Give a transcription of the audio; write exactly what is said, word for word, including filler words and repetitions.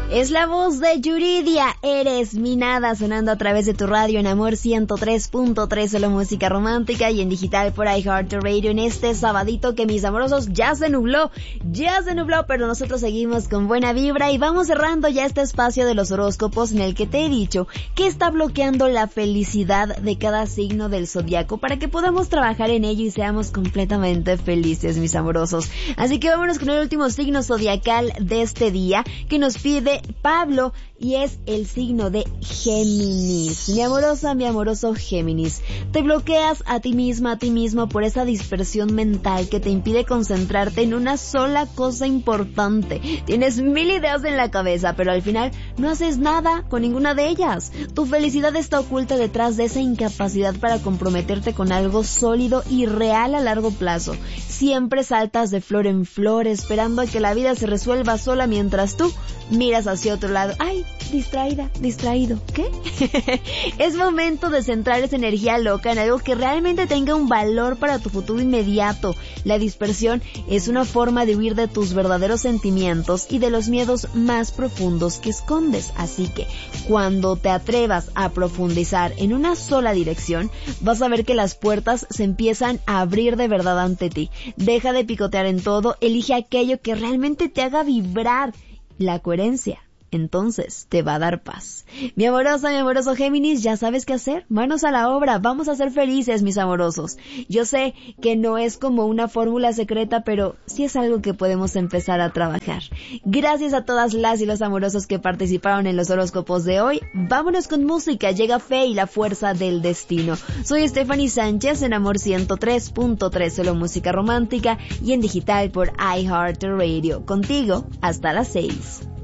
Es la voz de Yuridia, Eres mi nada, sonando a través de tu radio en Amor ciento tres punto tres, solo música romántica, y en digital por iHeartRadio en este sabadito que, mis amorosos, ya se nubló, ya se nubló, pero nosotros seguimos con buena vibra y vamos cerrando ya este espacio de los horóscopos en el que te he dicho que está bloqueando la felicidad de cada signo del zodiaco para que podamos trabajar en ello y seamos completamente felices, mis amorosos. Así que vámonos con el último signo zodiacal de este día que nos pide Pablo, y es el signo de Géminis. Mi amorosa, mi amoroso Géminis, te bloqueas a ti misma, a ti mismo por esa dispersión mental que te impide concentrarte en una sola cosa importante. Tienes mil ideas en la cabeza, pero al final no haces nada con ninguna de ellas. Tu felicidad está oculta detrás de esa incapacidad para comprometerte con algo sólido y real a largo plazo. Siempre saltas de flor en flor esperando a que la vida se resuelva sola mientras tú miras hacia otro lado. ¡Ay! Distraída, distraído. ¿Qué? Es momento de centrar esa energía loca en algo que realmente tenga un valor para tu futuro inmediato. La dispersión es una forma de huir de tus verdaderos sentimientos y de los miedos más profundos que escondes. Así que, cuando te atrevas a profundizar en una sola dirección, vas a ver que las puertas se empiezan a abrir de verdad ante ti. Deja de picotear en todo, elige aquello que realmente te haga vibrar. La coherencia, entonces, te va a dar paz. Mi amorosa, mi amoroso Géminis, ya sabes qué hacer. Manos a la obra, vamos a ser felices, mis amorosos. Yo sé que no es como una fórmula secreta, pero sí es algo que podemos empezar a trabajar. Gracias a todas las y los amorosos que participaron en los horóscopos de hoy. Vámonos con música, llega Fe y la fuerza del destino. Soy Stephanie Sánchez en Amor ciento tres punto tres, solo música romántica, y en digital por iHeartRadio. Contigo hasta las seis.